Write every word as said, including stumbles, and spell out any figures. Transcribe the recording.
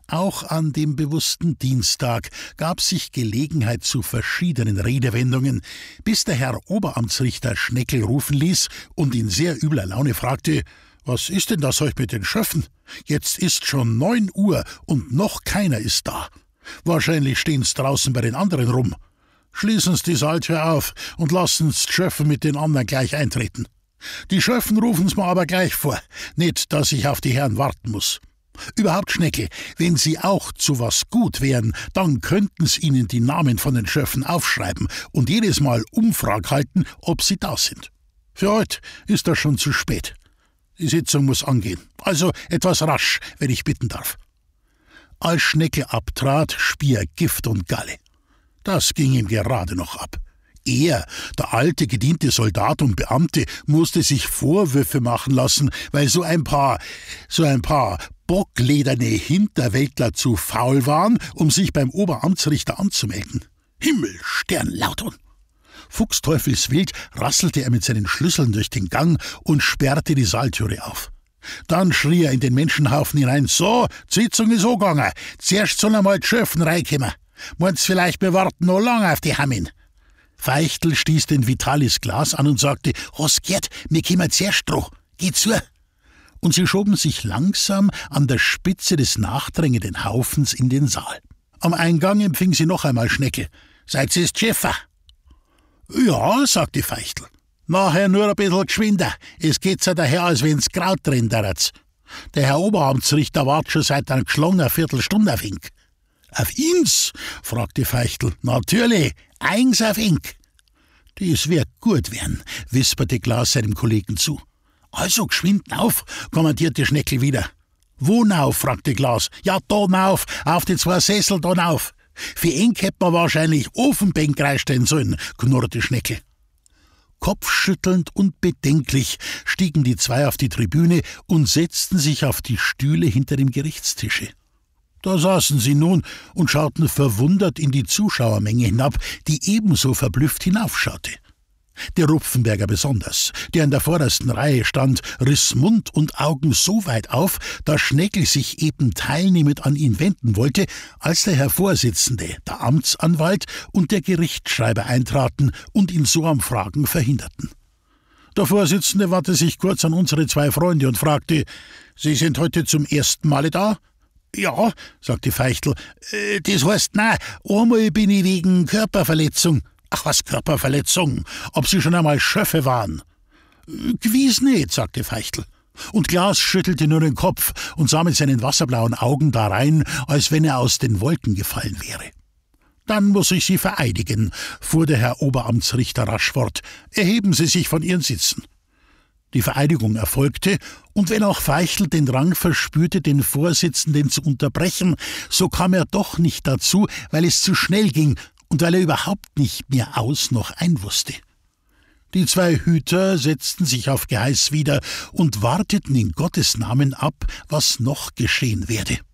Auch an dem bewussten Dienstag gab sich Gelegenheit zu verschiedenen Redewendungen, bis der Herr Oberamtsrichter Schneckel rufen ließ und in sehr übler Laune fragte: »Was ist denn das heute mit den Schöffen? Jetzt ist schon neun Uhr und noch keiner ist da. Wahrscheinlich stehen's draußen bei den anderen rum. Schließen's die Saaltür auf und lassen's die Schöffen mit den anderen gleich eintreten. Die Schöffen rufen's mir aber gleich vor, nicht, dass ich auf die Herren warten muss. Überhaupt, Schneckel, wenn Sie auch zu was gut wären, dann könnten's Ihnen die Namen von den Schöffen aufschreiben und jedes Mal Umfrag halten, ob sie da sind. Für heute ist das schon zu spät. Die Sitzung muss angehen, also etwas rasch, wenn ich bitten darf.« Als Schneckel abtrat, spie er Gift und Galle. Das ging ihm gerade noch ab. Er, der alte, gediente Soldat und Beamte, musste sich Vorwürfe machen lassen, weil so ein paar, so ein paar bocklederne Hinterwäldler zu faul waren, um sich beim Oberamtsrichter anzumelden. Himmel, Stern, Lauton! Fuchsteufelswild rasselte er mit seinen Schlüsseln durch den Gang und sperrte die Saaltüre auf. Dann schrie er in den Menschenhaufen hinein: »So, die Sitzung ist angegangen. Zuerst sollen einmal die Schöffen reinkommen. Meint's vielleicht, wir warten noch lange auf die Hammin?« Feichtl stieß den Vitalis Glas an und sagte: »Hast gehört, mir kommen zuerst dran. Geh zu!« Und sie schoben sich langsam an der Spitze des nachdrängenden Haufens in den Saal. Am Eingang empfing sie noch einmal Schneckel. »Seid ihr's Schäfer?« »Ja«, sagte Feichtl. »Nachher nur ein bisschen geschwinder. Es geht so daher, als wenn's Kraut drin darat's. Der Herr Oberamtsrichter wart schon seit einer geschlagenen Viertelstunde auf Ink.« »Auf Ins?« fragte Feichtl. »Natürlich, eins auf Ink.« »Das wird gut werden«, wisperte Glas seinem Kollegen zu. »Also geschwind nauf«, kommandierte Schneckel wieder. »Wo nauf?« fragte Glas. »Ja, da nauf, auf die zwei Sessel da nauf. Für Ink hätt man wahrscheinlich Ofenbänk reinstellen sollen«, knurrte Schneckel. Kopfschüttelnd und bedenklich stiegen die zwei auf die Tribüne und setzten sich auf die Stühle hinter dem Gerichtstische. Da saßen sie nun und schauten verwundert in die Zuschauermenge hinab, die ebenso verblüfft hinaufschaute. Der Rupfenberger besonders, der in der vordersten Reihe stand, riss Mund und Augen so weit auf, dass Schneckel sich eben teilnehmend an ihn wenden wollte, als der Herr Vorsitzende, der Amtsanwalt und der Gerichtsschreiber eintraten und ihn so am Fragen verhinderten. Der Vorsitzende wandte sich kurz an unsere zwei Freunde und fragte: »Sie sind heute zum ersten Male da?« »Ja«, sagte Feichtl, äh, »das heißt, nein, einmal bin ich wegen Körperverletzung.« »Ach was, Körperverletzung? Ob Sie schon einmal Schöffe waren?« »Gewiss nicht«, sagte Feichtl. Und Glas schüttelte nur den Kopf und sah mit seinen wasserblauen Augen da rein, als wenn er aus den Wolken gefallen wäre. »Dann muss ich Sie vereidigen«, fuhr der Herr Oberamtsrichter rasch fort. »Erheben Sie sich von Ihren Sitzen.« Die Vereidigung erfolgte, und wenn auch Feichtl den Drang verspürte, den Vorsitzenden zu unterbrechen, so kam er doch nicht dazu, weil es zu schnell ging und weil er überhaupt nicht mehr aus noch ein wusste. Die zwei Hüter setzten sich auf Geheiß wieder und warteten in Gottes Namen ab, was noch geschehen werde.